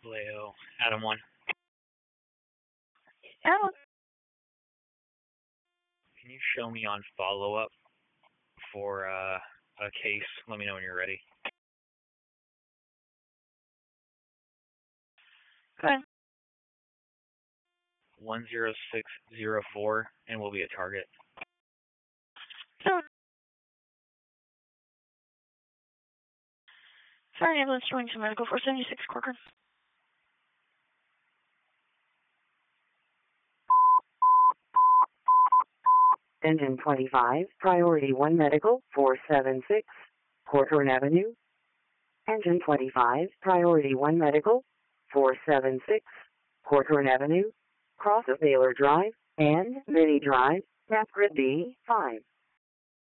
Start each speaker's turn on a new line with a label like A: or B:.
A: Leo, Adam 1.
B: Oh,
A: Can you show me on follow-up for a case? Let me know when you're ready.
B: good.
A: 10604, and we'll be at target.
B: So, sorry, ambulance joining to medical 476 Corcoran.
C: Engine 25, Priority 1 Medical, 476, Corcoran Avenue. Engine 25, Priority 1 Medical, 476, Corcoran Avenue, cross of Baylor Drive and Mini Drive, map grid B5.